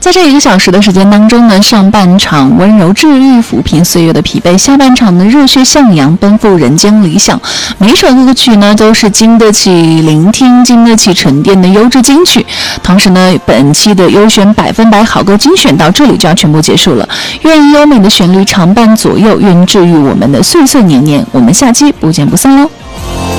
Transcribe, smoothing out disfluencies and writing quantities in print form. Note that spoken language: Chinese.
在这1个小时的时间当中呢，上半场温柔治愈抚平岁月的疲惫，下半场的热血向阳奔赴人间理想。每首歌曲呢都是经得起聆听经得起沉淀的优质金曲。同时呢，本期的优选100%好歌精选到这里就要全部结束了。愿优美的旋律常伴左右，愿治愈我们的岁岁年年。我们下期不见不散喽。